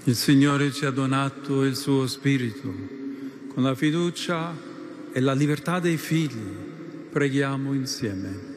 Il Signore ci ha donato il suo Spirito. Con la fiducia e la libertà dei figli, preghiamo insieme.